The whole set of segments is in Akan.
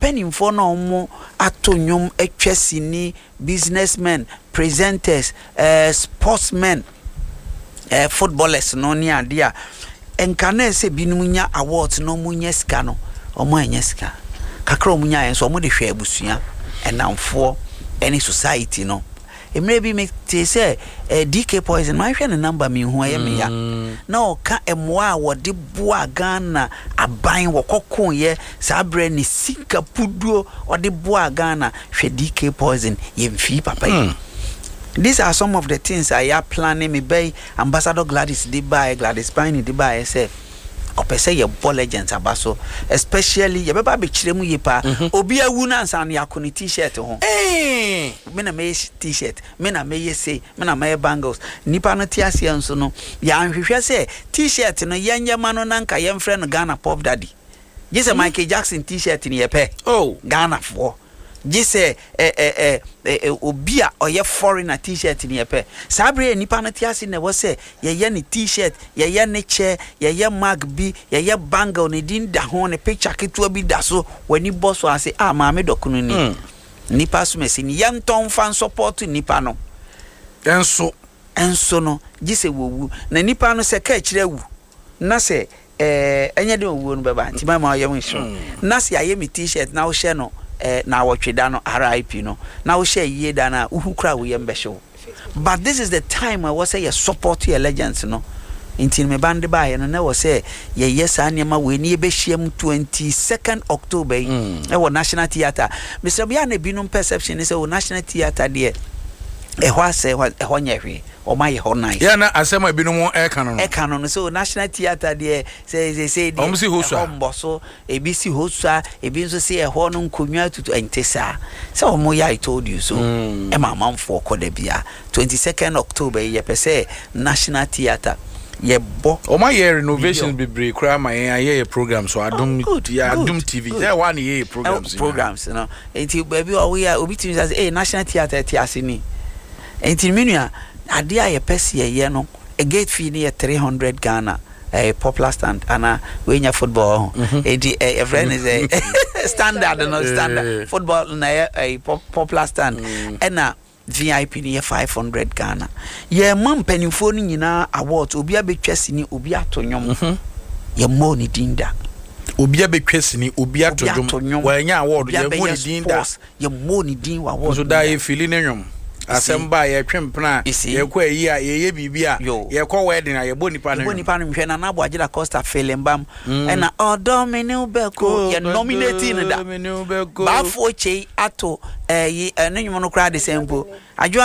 penifo na omo ato nwom atwasini businessmen presenters sportsmen footballers no ni ade a enka na ese binum nya awards no mu nya sika no omo anya sika kakra omo nya enso omo de hwe abusua enamfo any society no maybe me say DK Poison my hwe ne number me hu aye me ya na o ka emwa wo de boa Ghana aban wo kokon ye sabre ni sika puduo o de boa Ghana hwe DK Poison ye mfi papa These are some of the things I am planning. Me by Ambassador Gladys Dibai, Gladys Pine Dibai say opese ye ball legends abaso, especially ye beba be chiremu ye pa obi awu na nsan ya koni t-shirt ho me na me t-shirt me na me say me na me bangles nipa no ti ase nso no ya nhwehwe say t-shirt no yenye ma no nanka ye mfre no Ghana Pop Daddy gise Michael Jackson t-shirt ni ye pe Ghana for gise obi a oye foreigner t-shirt ni ye pe sabre nipa no ti ase na wo say ye ni t-shirt ye ne chair ye mag bi ye bangle ne din da ho ne picture ketua bi da so wani boss wa say maame dokunu ni nipa so mesi ni yenton fan support nipa no enso no gise wowu na nipa no se ka kire wu na se enye de wowu no beba nti ma ye wonso na se aye mi t-shirt na wo she no na wotweda no RIP no na wo she yie da na uhukura wo yembe show but this is the time I was say you support your legends no inti me bande ba ye no na wo say ye yesa niam we ni be hyiam 22nd October e wo National Theatre Mr. Bia na binum perception is say wo National Theatre de ho ase ho nyehwe o ma ye ho nice ya na asema binum e kan no so National Theatre de say de omboso ebisi hosa ebi nso say e ho no nkonwa tutu entesa say o mo ya I told you so e ma manfo koda bia 22nd October ye pese National Theatre ye bo o ma ye renovation bebre kra ma ye program so adum TV there one ye programs you know enti baby we are obi timi say National Theatre ti asini enti menua ade a ye pese ye no a gate fee near 300 Ghana a popular stand and when you football a friend is a standard no standard football na a popular stand and VIP near 500 Ghana ye man penifo ni nyina award obi abetwase ni obi atonyom ye mo ni dinda obi abetwase ni obi atonyom wa nya award ye mo ni dinda ye mo ni din wa award so da ye fili nenwom asemba ye twempena ye kwa yi a ye bibia ye kwa wedding a ye bo nipa no hwe na na Boagida Costa Felembam na odomini ubeko ye nominating da ba fo chei ato ye enwom no kra de sempo adwo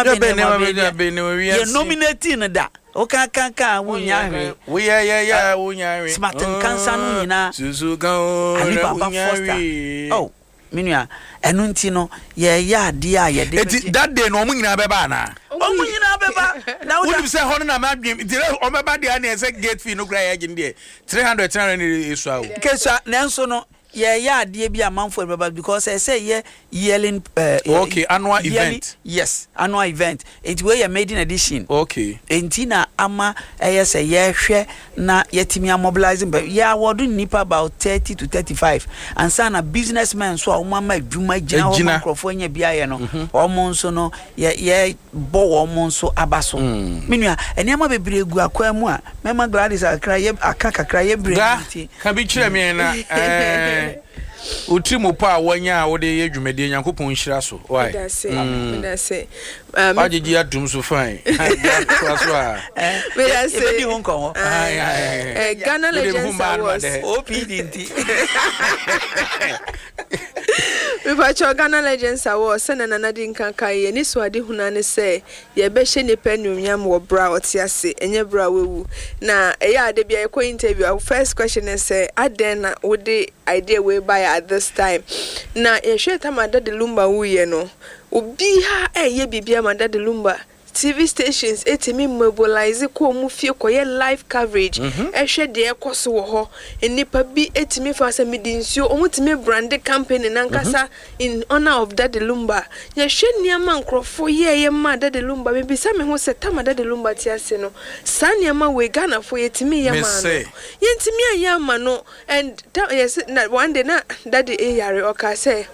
abene ye nominating da o kan wunya hwe we ya wunya hwe smart cancer no nyina susu kan ali baba foster minua enu nti no ye ya ade a ye de that day no omunyina beba na omunyina beba na wo say hono na madwem dire o beba de na say gate fee no gra ya gin de 300 ni esu awo kesa nanso no ye ya ade bi amanfo beba because I say ye yearly okay annual event yes annual event it we ye maiden edition okay entina ama say ye hwe na yetimi mobilizing but ye award nipa about 30 to 35 and sana businessmen so omama adwuma gina ho microphone nya bia ye no omo nso no ye bo omo nso abaso menua enema bebre egu akwa mu a mema Gladys akra ye akakakra ye breti ka bi kire me na Utrimu pa wanya wo de ye dwumade Nyankopon nhira so why me say agigi adum so fine me say di hon kon Ghana Legends Awards OPDT we pacho Ghana Legends Awards sena na nadi nkanka ye ni so ade hunane say ye be hye ne panuonyam wo bra otiase enye bra wewu na eya ade bia ye interview our first question is say aden na wo de idea we buy at this time na ye hwe tamada de lumba wuye no obi ha eye bibia mada de lumba TV stations etimi mobilize ko mu fie ko ye live coverage ehwe de ekoso wo ho enipa bi etimi fa sa midinsuo omutimi brand campaign nankasa in honor of Daddy Lumba ye hwe niama nkrofo ye ma Daddy Lumba be sa me ho se tamada Daddy Lumba ti ase no sa niama we Ghana fo yetimi ye ma no yentimi ayama no and yes one day na Daddy e yare o ka say